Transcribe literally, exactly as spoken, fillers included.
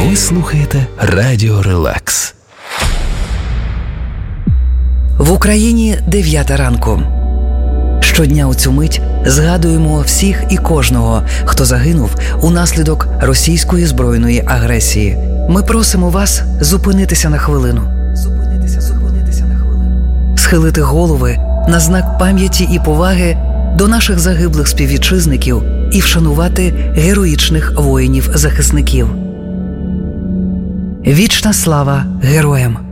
Ви слухаєте Радіо Релакс. В Україні дев'ята ранку. Щодня у цю мить згадуємо всіх і кожного, хто загинув унаслідок російської збройної агресії. Ми просимо вас зупинитися на хвилину. Зупинитися, зупинитися на хвилину. Схилити голови на знак пам'яті і поваги до наших загиблих співвітчизників і вшанувати героїчних воїнів-захисників. Вічна слава героям!